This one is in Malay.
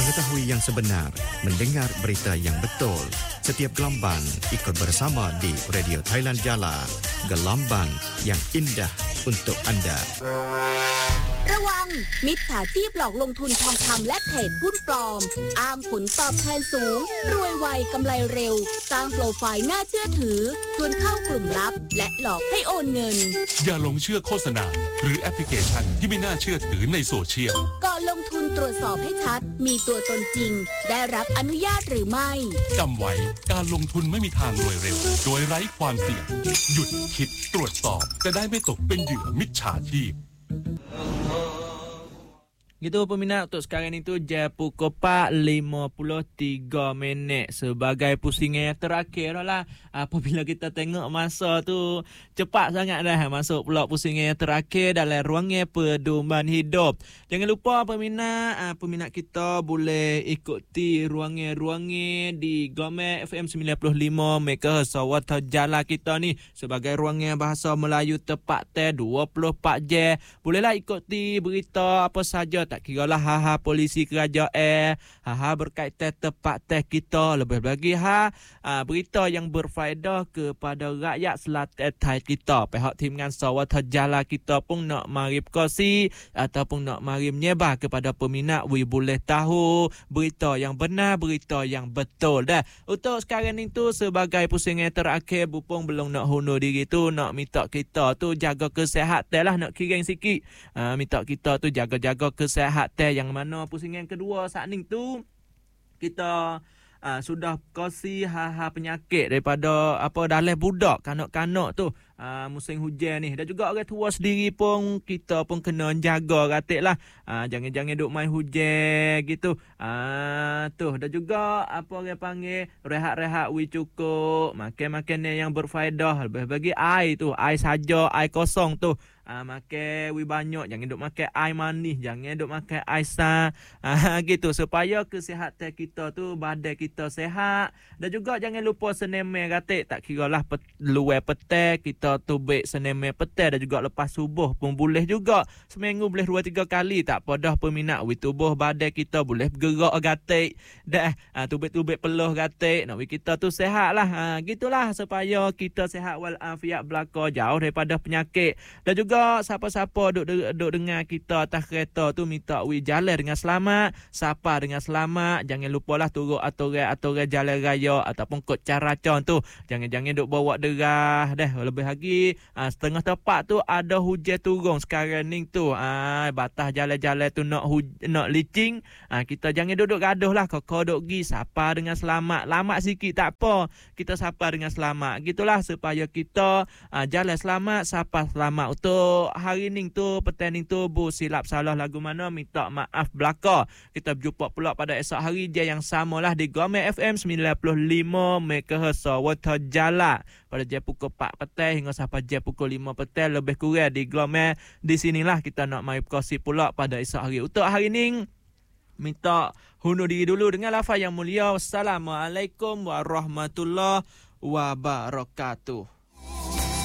Mengetahui yang sebenar, mendengar berita yang betul. Setiap gelombang ikut bersama di Radio Thailand Jala. Gelombang yang indah untuk anda. ระวังมิจฉาชีพหลอกลงทุนทองคำและเทรดหุ้นปลอมอ้างผลตอบแทนสูงรวยไวกำไรเร็วสร้างโปรไฟล์น่าเชื่อถือชวนเข้ากลุ่มลับและหลอกให้โอนเงินอย่าหลงเชื่อโฆษณาหรือแอปพลิเคชันที่ไม่น่าเชื่อถือในโซเชียลก่อนลงทุนตรวจสอบให้ชัดมีตัวตนจริงได้รับอนุญาตหรือไม่จำไว้การลงทุนไม่มีทางรวยเร็วโดยไร้ความเสี่ยงหยุดคิดตรวจสอบจะได้ไม่ตกเป็นเหยื่อมิจฉาชีพ Gitu peminat untuk sekarang ni tu jam pukul 4.53 minit sebagai pusingan yang terakhir lah. Apabila kita tengok masa tu cepat sangat dah masuk pula pusingan yang terakhir dalam ruangan pedoman hidup. Jangan lupa peminat kita boleh ikuti ruangan-ruangan di Glomer FM 95 MHz Sawata Jala kita ni sebagai ruangan bahasa Melayu tepat 24 jam. Bolehlah ikuti berita apa saja tak kira lah polisi kerajaan, berkaitan tempat teh kita, lebih lagi berita yang berfaedah kepada rakyat selatan Thai kita. Pihak timngan Sawata Jala kita pun nak mari berkongsi ataupun nak mari menyebar kepada peminat boleh tahu berita yang benar, berita yang betul dah. Untuk sekarang ni tu sebagai pusingan terakhir Bupong belum nak hundur diri tu nak minta kita tu jaga kesihatan lah, nak kiring sikit. Minta kita tu jaga-jaga kesihatan yang mana pusingan kedua saat ni tu kita sudah kosi penyakit daripada dalam budak kanak-kanak tu musim hujan ni. Dan juga orang tua sendiri pun kita pun kena jaga katik lah. Jangan-jangan duk main hujan gitu. Tu dan juga apa orang panggil rehat-rehat cukup, makan makanan yang berfaedah, lebih bagi air tu, air saja, air kosong tu. Makan banyak, jangan duk makan air manis, jangan duk makan air sah. Gitu supaya kesihatan kita tu, badan kita sihat. Dan juga jangan lupa senemel katik, tak kiralah luar petang kita tubik senemel petang dan juga lepas subuh pun boleh juga. Seminggu boleh 2-3 kali, tak apa dah peminat tubuh badan kita boleh bergerak katik. Dah tubik-tubik peluh katik, nak kita tu sihat lah. Gitulah supaya kita sihat walafiat belaka, jauh daripada penyakit. Dan juga siapa-siapa duk dengar kita atas kereta tu minta jalan dengan selamat, sapa dengan selamat. Jangan lupalah turut aturan jalan raya ataupun kod caracon tu. Jangan duk bawa derah dah. Lebih lagi setengah tepat tu ada hujan turun sekarang ni tu. Batas jalan-jalan tu nak licin. Kita jangan duduk gaduh lah. Kau duk gi sapa dengan selamat. Lamat sikit tak apa. Kita sapa dengan selamat. Gitulah supaya kita jalan selamat, sapa selamat. Untuk hari ni tu, petang ni tu, silap salah lagu mana, minta maaf belaka. Kita berjumpa pula pada esok hari je yang samalah di Glomer FM 95 MHz Sawata Jala pada jam pukul 4 petang hingga sampai jam pukul 5 petang lebih kurang di Glomer. Di sinilah kita nak mai berkongsi pula pada esok hari. Untuk hari ni minta hundur diri dulu dengan lafaz yang mulia. Wassalamualaikum warahmatullahi wabarakatuh.